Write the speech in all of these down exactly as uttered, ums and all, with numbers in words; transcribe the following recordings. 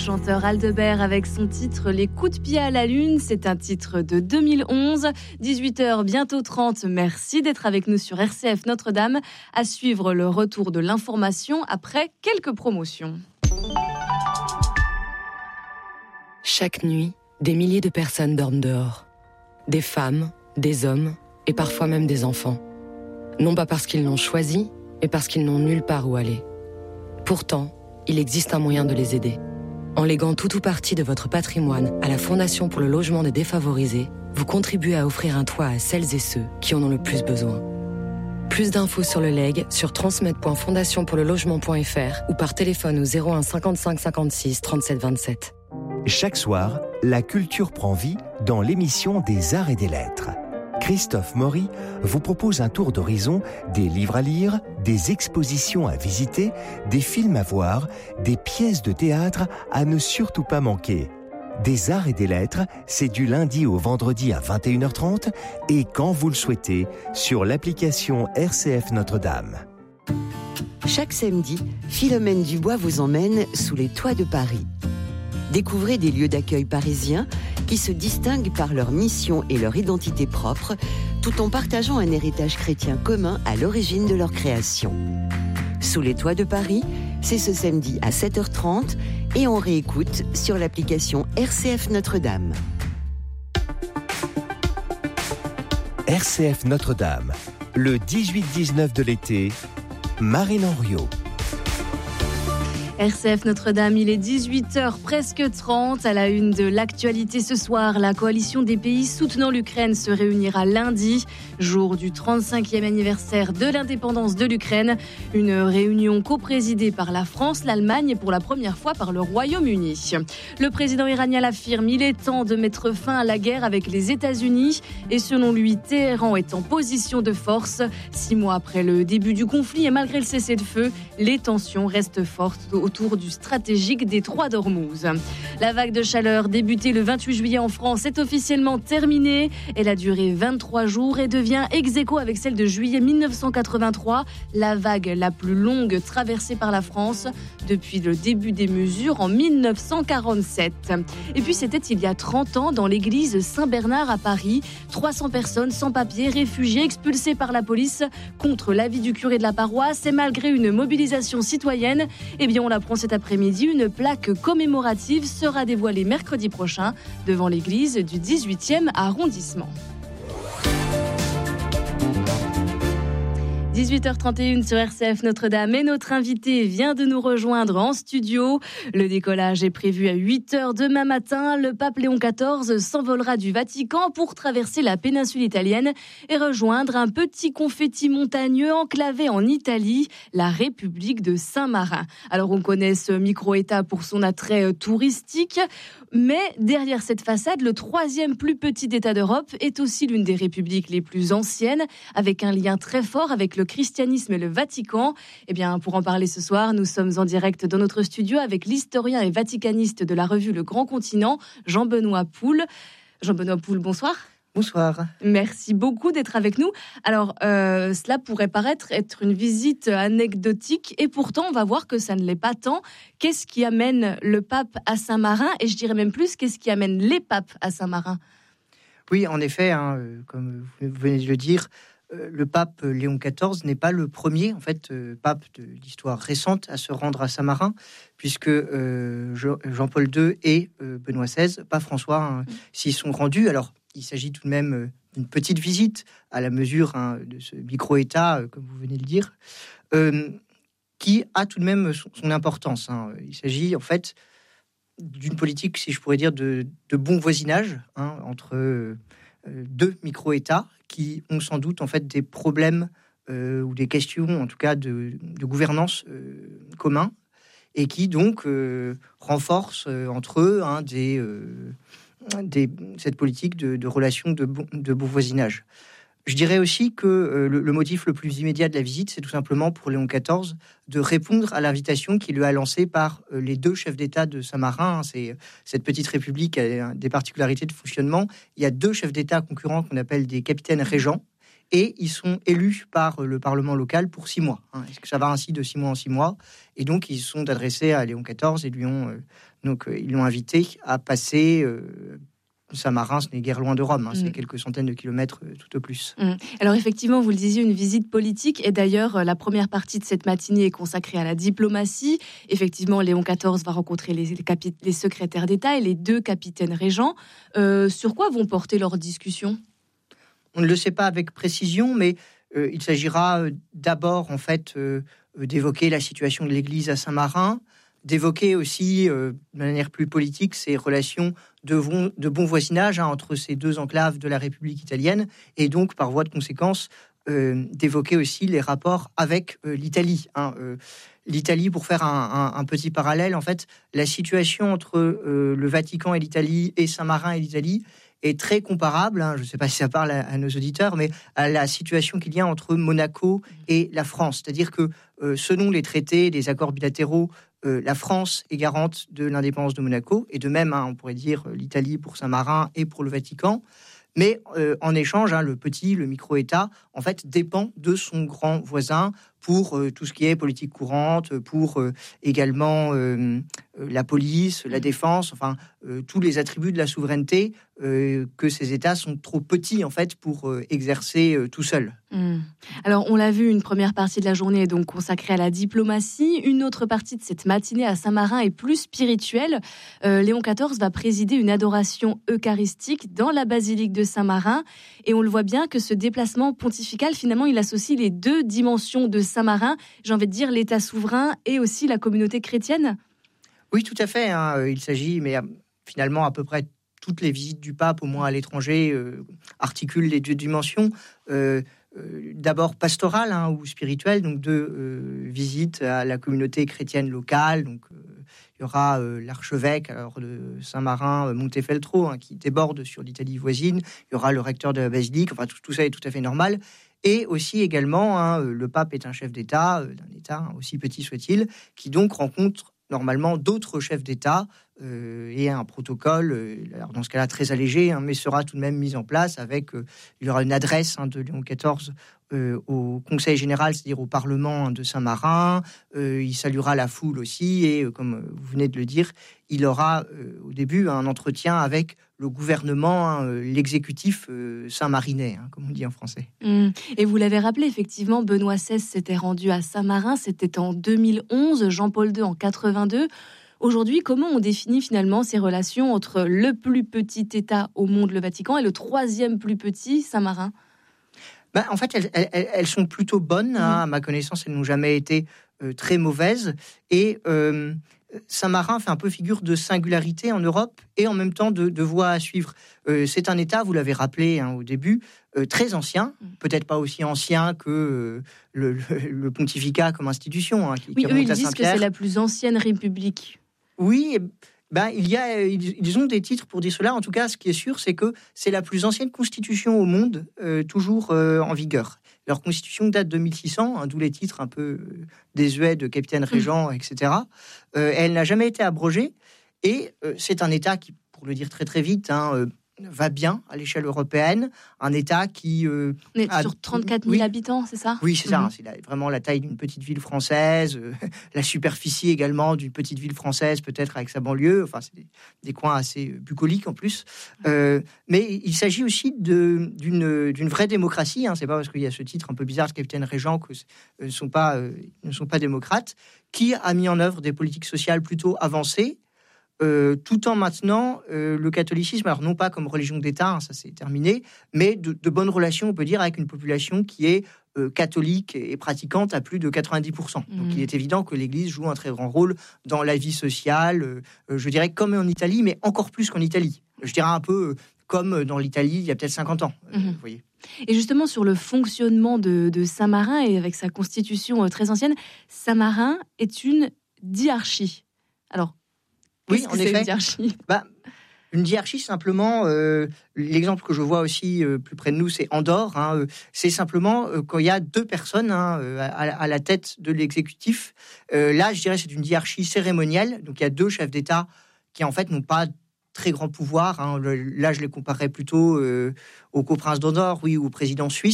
chanteur Aldebert avec son titre Les coups de pied à la lune. C'est un titre de deux mille onze. dix-huit heures, bientôt trente. Merci d'être avec nous sur R C F Notre-Dame. À suivre le retour de l'information après quelques promotions. Chaque nuit, des milliers de personnes dorment dehors. Des femmes, des hommes et parfois même des enfants. Non pas parce qu'ils l'ont choisi, mais parce qu'ils n'ont nulle part où aller. Pourtant, il existe un moyen de les aider. En léguant tout ou partie de votre patrimoine à la Fondation pour le logement des défavorisés, vous contribuez à offrir un toit à celles et ceux qui en ont le plus besoin. Plus d'infos sur le legs sur transmettre point fondation pour le logement point f r ou par téléphone au zéro un cinquante-cinq cinquante-six trente-sept vingt-sept. Chaque soir, la culture prend vie dans l'émission des Arts et des Lettres. Christophe Maury vous propose un tour d'horizon des livres à lire, des expositions à visiter, des films à voir, des pièces de théâtre à ne surtout pas manquer. Des Arts et des Lettres, c'est du lundi au vendredi à vingt et une heures trente et quand vous le souhaitez, sur l'application R C F Notre-Dame. Chaque samedi, Philomène Dubois vous emmène sous les toits de Paris. Découvrez des lieux d'accueil parisiens qui se distinguent par leur mission et leur identité propre, tout en partageant un héritage chrétien commun à l'origine de leur création. Sous les toits de Paris, c'est ce samedi à sept heures trente et on réécoute sur l'application R C F Notre-Dame. R C F Notre-Dame, le dix-huit dix-neuf de l'été, Marine Henriot. R C F Notre-Dame, il est dix-huit heures, presque trente. À la une de l'actualité ce soir, la coalition des pays soutenant l'Ukraine se réunira lundi, jour du trente-cinquième anniversaire de l'indépendance de l'Ukraine. Une réunion coprésidée par la France, l'Allemagne et pour la première fois par le Royaume-Uni. Le président iranien l'affirme, il est temps de mettre fin à la guerre avec les États-Unis. Et selon lui, Téhéran est en position de force. Six mois après le début du conflit et malgré le cessez-le-feu, les tensions restent fortes autour du stratégique détroit d'Ormuz. La vague de chaleur débutée le vingt-huit juillet en France est officiellement terminée. Elle a duré vingt-trois jours et devient ex-aequo avec celle de juillet mille neuf cent quatre-vingt-trois, la vague la plus longue traversée par la France depuis le début des mesures en mille neuf cent quarante-sept. Et puis c'était il y a trente ans dans l'église Saint-Bernard à Paris. trois cents personnes sans papier, réfugiées, expulsées par la police contre l'avis du curé de la paroisse et malgré une mobilisation citoyenne, eh bien on apprend cet après-midi, une plaque commémorative sera dévoilée mercredi prochain devant l'église du dix-huitième arrondissement. dix-huit heures trente et une sur R C F Notre-Dame et notre invité vient de nous rejoindre en studio. Le décollage est prévu à huit heures demain matin. Le pape Léon quatorze s'envolera du Vatican pour traverser la péninsule italienne et rejoindre un petit confetti montagneux enclavé en Italie, la République de Saint-Marin. Alors on connaît ce micro-État pour son attrait touristique, mais derrière cette façade, le troisième plus petit État d'Europe est aussi l'une des républiques les plus anciennes, avec un lien très fort avec le christianisme et le Vatican. Eh bien, pour en parler ce soir, nous sommes en direct dans notre studio avec l'historien et vaticaniste de la revue Le Grand Continent, Jean-Benoît Poul. Jean-Benoît Poul, bonsoir. Bonsoir. Merci beaucoup d'être avec nous. Alors, euh, cela pourrait paraître être une visite anecdotique et pourtant, on va voir que ça ne l'est pas tant. Qu'est-ce qui amène le pape à Saint-Marin? Et je dirais même plus, qu'est-ce qui amène les papes à Saint-Marin? Oui, en effet, hein, comme vous venez de le dire, le pape Léon quatorze n'est pas le premier, en fait, euh, pape de l'histoire récente à se rendre à Saint-Marin, puisque euh, Jean-Paul deux et euh, Benoît seize, pas François, hein, mmh. s'y sont rendus. Alors, il s'agit tout de même d'une petite visite à la mesure hein, de ce micro-État, euh, comme vous venez de le dire, euh, qui a tout de même son, son importance. Hein. Il s'agit, en fait, d'une politique, si je pourrais dire, de, de bon voisinage hein, entre euh, deux micro-États qui ont sans doute en fait des problèmes euh, ou des questions, en tout cas de, de gouvernance euh, communs, et qui donc euh, renforcent euh, entre eux hein, des, euh, des, cette politique de, de relations de bon, de bon voisinage. Je dirais aussi que euh, le, le motif le plus immédiat de la visite, c'est tout simplement pour Léon quatorze de répondre à l'invitation qui lui a lancée par euh, les deux chefs d'État de Saint-Marin. C'est, cette petite république a des particularités de fonctionnement. Il y a deux chefs d'État concurrents qu'on appelle des capitaines régents. et ils sont élus par le Parlement local pour six mois. Hein. Ça va ainsi de six mois en six mois, et donc ils sont adressés à Léon quatorze et lui ont euh, donc euh, ils l'ont invité à passer. Euh, Saint-Marin, ce n'est guère loin de Rome, hein, mmh. c'est quelques centaines de kilomètres euh, tout au plus. Mmh. Alors effectivement, vous le disiez, une visite politique, et d'ailleurs la première partie de cette matinée est consacrée à la diplomatie. Effectivement, Léon quatorze va rencontrer les, les, capi- les secrétaires d'État et les deux capitaines régents. Euh, sur quoi vont porter leurs discussions ? On ne le sait pas avec précision, mais euh, il s'agira d'abord en fait euh, d'évoquer la situation de l'Église à Saint-Marin, d'évoquer aussi, euh, de manière plus politique, ces relations de, bon, de bon voisinage hein, entre ces deux enclaves de la République italienne, et donc, par voie de conséquence, euh, d'évoquer aussi les rapports avec euh, l'Italie. Hein, euh, L'Italie, pour faire un, un, un petit parallèle, en fait, la situation entre euh, le Vatican et l'Italie, et Saint-Marin et l'Italie, est très comparable, hein, je ne sais pas si ça parle à, à nos auditeurs, mais à la situation qu'il y a entre Monaco et la France. C'est-à-dire que, euh, selon les traités, les accords bilatéraux, euh, la France est garante de l'indépendance de Monaco, et de même, hein, on pourrait dire l'Italie pour Saint-Marin et pour le Vatican. Mais euh, en échange, hein, le petit, le micro-État, en fait, dépend de son grand voisin pour euh, tout ce qui est politique courante, pour euh, également euh, euh, la police, la défense, enfin, euh, tous les attributs de la souveraineté euh, que ces États sont trop petits, en fait, pour euh, exercer euh, tout seuls. Mmh. Alors, on l'a vu, une première partie de la journée est donc consacrée à la diplomatie. Une autre partie de cette matinée à Saint-Marin est plus spirituelle. Euh, Léon quatorze va présider une adoration eucharistique dans la basilique de Saint-Marin. Et on le voit bien que ce déplacement pontifical, finalement, il associe les deux dimensions de Saint-Marin. J'ai envie de dire l'État souverain et aussi la communauté chrétienne. Oui, tout à fait. Hein. Il s'agit, mais finalement, à peu près toutes les visites du pape, au moins à l'étranger, euh, articulent les deux dimensions. Euh, euh, d'abord pastorale hein, ou spirituelle, donc deux euh, visites à la communauté chrétienne locale. Donc, euh, il y aura euh, l'archevêque alors, de Saint-Marin, Montefeltro, hein, qui déborde sur l'Italie voisine. Il y aura le recteur de la basilique. Enfin, tout, tout ça est tout à fait normal. Et aussi également, hein, le pape est un chef d'État, euh, d'un État hein, aussi petit soit-il, qui donc rencontre normalement d'autres chefs d'État euh, et un protocole, euh, alors dans ce cas-là très allégé, hein, mais sera tout de même mis en place avec, euh, il y aura une adresse hein, de Léon quatorze euh, au Conseil général, c'est-à-dire au Parlement de Saint-Marin, euh, il saluera la foule aussi et euh, comme vous venez de le dire, il aura euh, au début un entretien avec le gouvernement, hein, l'exécutif euh, saint-marinais, hein, comme on dit en français. Mmh. Et vous l'avez rappelé, effectivement, Benoît seize s'était rendu à Saint-Marin, c'était en deux mille onze, Jean-Paul deux en quatre-vingt-deux. Aujourd'hui, comment on définit finalement ces relations entre le plus petit État au monde, le Vatican, et le troisième plus petit, Saint-Marin ? Ben, en fait, elles, elles, elles sont plutôt bonnes. Mmh. Hein, à ma connaissance, elles n'ont jamais été euh, très mauvaises. Et euh, Saint-Marin fait un peu figure de singularité en Europe et en même temps de, de voie à suivre. Euh, c'est un État, vous l'avez rappelé hein, au début, euh, très ancien, mmh. peut-être pas aussi ancien que euh, le, le, le pontificat comme institution. Hein, qui, oui, qui eux, ils disent que c'est la plus ancienne république. Oui, ben, il y a, ils ont des titres pour dire cela. En tout cas, ce qui est sûr, c'est que c'est la plus ancienne constitution au monde, euh, toujours euh, en vigueur. Leur constitution date de mille six cents, hein, d'où les titres un peu euh, désuets de capitaine régent, mmh. et cetera. Euh, elle n'a jamais été abrogée, et euh, c'est un État qui, pour le dire très très vite, hein, euh, va bien à l'échelle européenne, un État qui... Euh, On est a... sur trente-quatre mille oui. habitants, c'est ça ? Oui, c'est mmh. ça, hein, c'est la, vraiment la taille d'une petite ville française, euh, la superficie également d'une petite ville française, peut-être avec sa banlieue, enfin c'est des, des coins assez bucoliques en plus. Euh, mais il s'agit aussi de, d'une, d'une vraie démocratie, hein, c'est pas parce qu'il y a ce titre un peu bizarre de capitaine régent que euh, ne sont pas, euh, ne sont pas démocrates, qui a mis en œuvre des politiques sociales plutôt avancées, Euh, tout en maintenant euh, le catholicisme, alors non pas comme religion d'État, hein, ça c'est terminé, mais de, de bonnes relations, on peut dire, avec une population qui est euh, catholique et pratiquante à plus de quatre-vingt-dix pour cent. Mmh. Donc il est évident que l'Église joue un très grand rôle dans la vie sociale, euh, je dirais comme en Italie, mais encore plus qu'en Italie. Je dirais un peu euh, comme dans l'Italie il y a peut-être cinquante ans, euh, mmh. vous voyez. Et justement, sur le fonctionnement de, de Saint-Marin, et avec sa constitution euh, très ancienne, Saint-Marin est une diarchie. Alors, oui, Qu'est-ce en que effet. C'est une diarchie bah, Une diarchie, simplement, euh, l'exemple que je vois aussi euh, plus près de nous, c'est Andorre. Hein, euh, c'est simplement euh, quand il y a deux personnes hein, euh, à, à la tête de l'exécutif. Euh, là, je dirais c'est une diarchie cérémonielle. Donc, il y a deux chefs d'État qui, en fait, n'ont pas très grand pouvoir. Hein. Là, je les comparerais plutôt euh, au coprince d'Andorre, oui, ou au président suisse.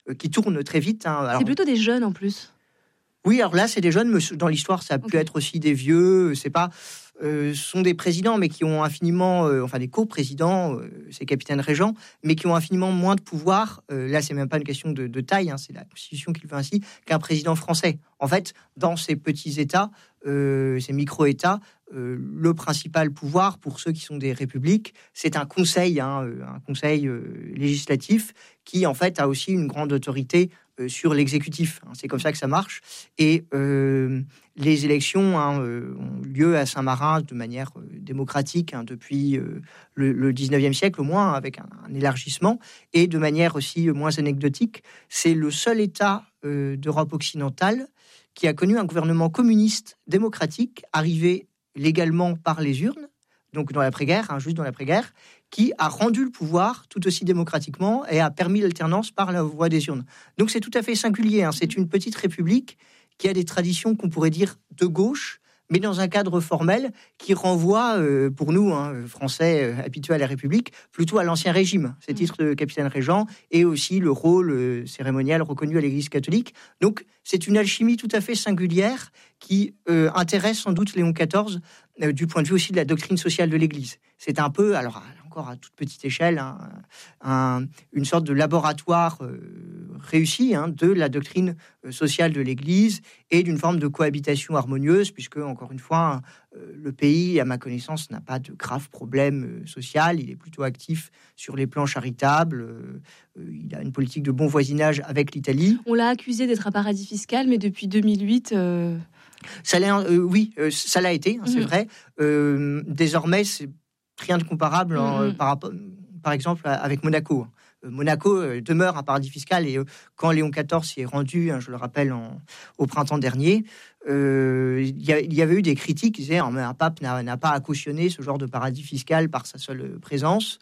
euh, qui tournent très vite. Hein. Alors, c'est plutôt des jeunes en plus. Oui, alors là, c'est des jeunes, mais dans l'histoire, ça a pu okay. être aussi des vieux. C'est pas, euh, ce sont des présidents, mais qui ont infiniment, euh, enfin des co-présidents, euh, c'est capitaine régent, mais qui ont infiniment moins de pouvoir. Euh, là, c'est même pas une question de, de taille, hein, c'est la Constitution qui le fait ainsi, qu'un président français. En fait, dans ces petits États, euh, ces micro-États, euh, le principal pouvoir pour ceux qui sont des républiques, c'est un conseil, hein, un conseil euh, législatif qui, en fait, a aussi une grande autorité sur l'exécutif. C'est comme ça que ça marche. Et euh, les élections hein, euh, ont lieu à Saint-Marin de manière euh, démocratique hein, depuis euh, le, le dix-neuvième siècle au moins, avec un, un élargissement, et de manière aussi euh, moins anecdotique. C'est le seul État euh, d'Europe occidentale qui a connu un gouvernement communiste démocratique arrivé légalement par les urnes, donc dans l'après-guerre, hein, juste dans l'après-guerre, qui a rendu le pouvoir tout aussi démocratiquement et a permis l'alternance par la voie des urnes. Donc c'est tout à fait singulier. Hein. C'est une petite république qui a des traditions qu'on pourrait dire de gauche, mais dans un cadre formel qui renvoie, euh, pour nous, hein, Français euh, habitués à la République, plutôt à l'Ancien Régime, ces titres de capitaine régent, et aussi le rôle euh, cérémonial reconnu à l'Église catholique. Donc c'est une alchimie tout à fait singulière qui euh, intéresse sans doute Léon quatorze euh, du point de vue aussi de la doctrine sociale de l'Église. C'est un peu, alors encore à toute petite échelle, hein, un, une sorte de laboratoire euh, réussi hein, de la doctrine euh, sociale de l'Église et d'une forme de cohabitation harmonieuse, puisque, encore une fois, euh, le pays, à ma connaissance, n'a pas de graves problèmes euh, sociaux. Il est plutôt actif sur les plans charitables. Euh, euh, il a une politique de bon voisinage avec l'Italie. On l'a accusé d'être un paradis fiscal, mais depuis deux mille huit... Euh... Ça l'a, euh, oui, euh, ça l'a été, hein, mmh. c'est vrai. Euh, désormais, c'est rien de comparable mmh. en, par, rapport, par exemple avec Monaco. Euh, Monaco euh, demeure un paradis fiscal et euh, quand Léon quatorze s'y est rendu, hein, je le rappelle, en, au printemps dernier, euh, il, y a, il y avait eu des critiques qui disaient oh, mais un pape n'a, n'a pas à cautionner ce genre de paradis fiscal par sa seule présence.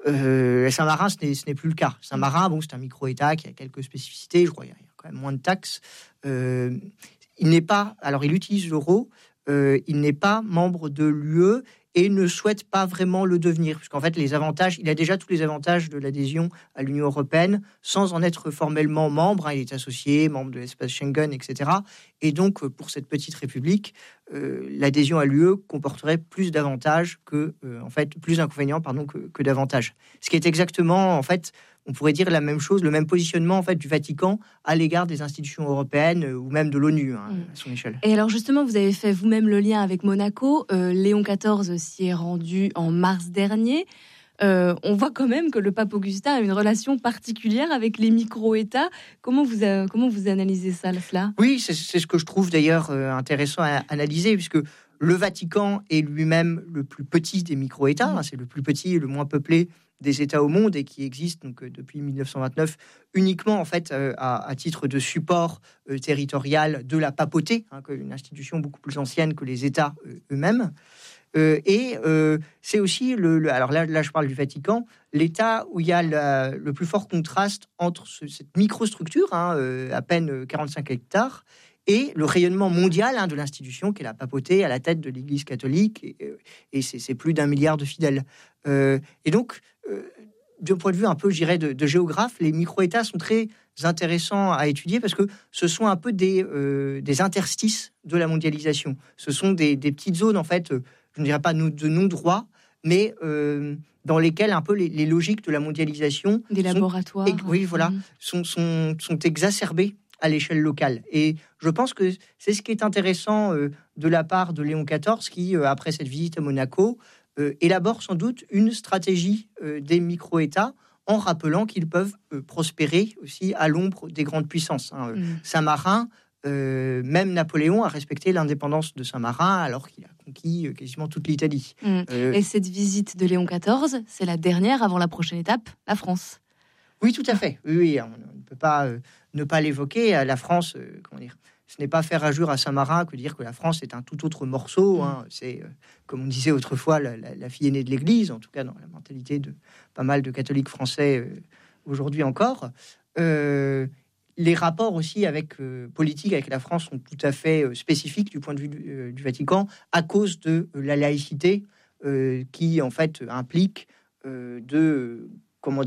Euh, Saint-Marin, ce n'est, ce n'est plus le cas. Saint-Marin, bon, c'est un micro-État qui a quelques spécificités. Je crois qu'il y a quand même moins de taxes. Euh, il n'est pas, alors il utilise l'euro, euh, il n'est pas membre de l'U E et ne souhaite pas vraiment le devenir, puisqu'en fait, les avantages, il a déjà tous les avantages de l'adhésion à l'Union européenne, sans en être formellement membre. Hein, il est associé, membre de l'espace Schengen, et cetera. Et donc, pour cette petite république, euh, l'adhésion à l'U E comporterait plus d'avantages que, euh, en fait, plus d'inconvénients, pardon, que, que d'avantages. Ce qui est exactement, en fait, on pourrait dire la même chose, le même positionnement en fait du Vatican à l'égard des institutions européennes euh, ou même de l'ONU hein, mmh. à son échelle. Et alors justement, vous avez fait vous-même le lien avec Monaco. Euh, Léon quatorze s'y est rendu en mars dernier. Euh, on voit quand même que le pape Augustin a une relation particulière avec les micro-États. Comment vous, euh, comment vous analysez ça, cela ? Oui, c'est, c'est ce que je trouve d'ailleurs euh, intéressant à analyser, puisque le Vatican est lui-même le plus petit des micro-États. Mmh. Hein, c'est le plus petit et le moins peuplé des États au monde et qui existe donc euh, depuis dix-neuf cent vingt-neuf uniquement en fait euh, à, à titre de support euh, territorial de la papauté, hein, une institution beaucoup plus ancienne que les États euh, eux-mêmes. Euh, et euh, c'est aussi le, le alors là, là je parle du Vatican, l'État où il y a la, le plus fort contraste entre ce, cette microstructure, hein, euh, à peine quarante-cinq hectares, et le rayonnement mondial hein, de l'institution qui est la papauté à la tête de l'Église catholique, et, et c'est, c'est plus d'un milliard de fidèles. Euh, et donc, euh, d'un point de vue un peu, je dirais, de, de géographe, les micro-États sont très intéressants à étudier parce que ce sont un peu des, euh, des interstices de la mondialisation. Ce sont des, des petites zones, en fait, je ne dirais pas de non-droit, mais euh, dans lesquelles un peu les, les logiques de la mondialisation... Des sont, laboratoires. Et, oui, voilà, mmh. sont, sont, sont exacerbées à l'échelle locale. Et je pense que c'est ce qui est intéressant euh, de la part de Léon quatorze qui, euh, après cette visite à Monaco, euh, élabore sans doute une stratégie euh, des micro-États en rappelant qu'ils peuvent euh, prospérer aussi à l'ombre des grandes puissances. Hein. Mmh. Saint-Marin, euh, même Napoléon a respecté l'indépendance de Saint-Marin alors qu'il a conquis euh, quasiment toute l'Italie. Mmh. Euh, Et cette visite de Léon quatorze, c'est la dernière avant la prochaine étape, la France. Oui, tout à fait. Oui, oui, on ne peut pas euh, ne pas l'évoquer. La France, euh, comment dire, ce n'est pas faire injure à Saint-Marin que dire que la France est un tout autre morceau. Hein. C'est, euh, comme on disait autrefois, la, la, la fille aînée de l'Église, en tout cas dans la mentalité de pas mal de catholiques français euh, aujourd'hui encore. Euh, les rapports aussi avec euh, politiques avec la France sont tout à fait euh, spécifiques du point de vue du, euh, du Vatican à cause de euh, la laïcité euh, qui, en fait, implique euh, de, euh, comment dire,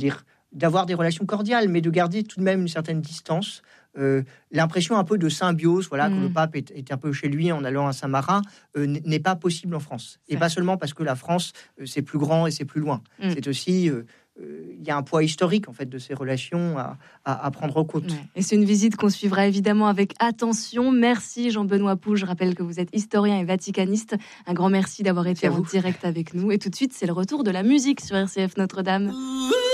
d'avoir des relations cordiales, mais de garder tout de même une certaine distance. Euh, l'impression un peu de symbiose, voilà, mmh. que le pape est, est un peu chez lui en allant à Saint-Marin, euh, n'est pas possible en France. C'est et pas seulement parce que la France, euh, c'est plus grand et c'est plus loin. Mmh. C'est aussi... Euh, il y a un poids historique en fait de ces relations à, à, à prendre en compte. Ouais. Et c'est une visite qu'on suivra évidemment avec attention. Merci Jean-Benoît Poux. Je rappelle que vous êtes historien et vaticaniste. Un grand merci d'avoir été en direct avec nous. Et tout de suite, c'est le retour de la musique sur R C F Notre-Dame.